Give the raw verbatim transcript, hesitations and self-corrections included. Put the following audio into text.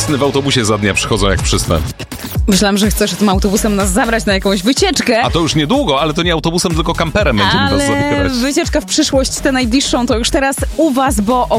Blizny w autobusie za dnia przychodzą jak przystanę. Myślałam, że chcesz tym autobusem nas zabrać na jakąś wycieczkę. A to już niedługo, ale to nie autobusem, tylko kamperem będziemy ale was zabierać. wycieczka w przyszłość, tę najbliższą, to już teraz u was, bo o